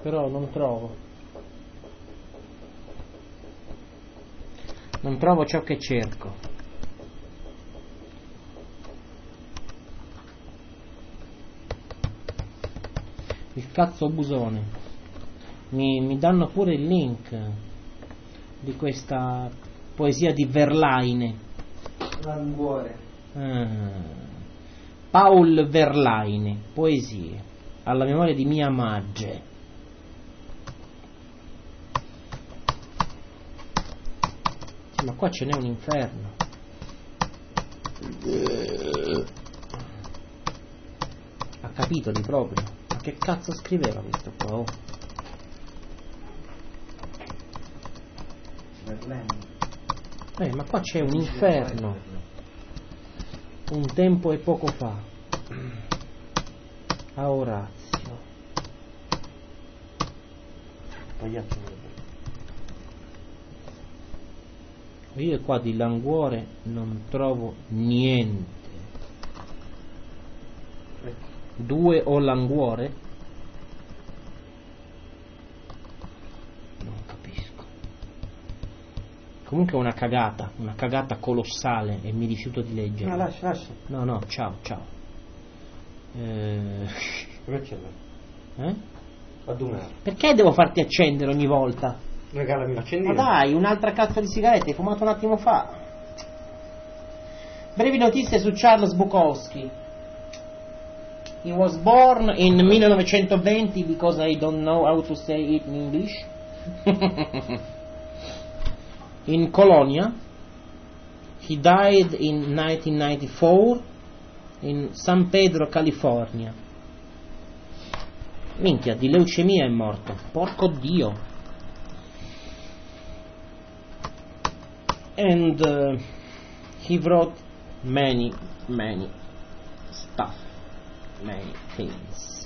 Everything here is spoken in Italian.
però non trovo ciò che cerco. Il cazzo busone. Mi danno pure il link di questa poesia di Verlaine. Languore. Paul Verlaine, poesie alla memoria di mia madre. Sì, ma qua ce n'è un inferno. Ha capito di proprio. Ma che cazzo scriveva questo qua? Oh. Ma qua c'è un inferno. Un tempo e poco fa. A Orazio. Io qua di Languore non trovo niente. Due o Languore? Non capisco. Comunque è una cagata colossale e mi rifiuto di leggere. No, lascia. No, ciao. Perché devo farti accendere ogni volta? Regalami l'accendino. Ma dai, un'altra cazzo di sigaretta, hai fumato un attimo fa. Brevi notizie su Charles Bukowski. He was born in 1920 because I don't know how to say it in English. In Colonia. He died in 1994 in San Pedro, California. Minchia, di leucemia è morto. Porco Dio. And he wrote many stuff, many things.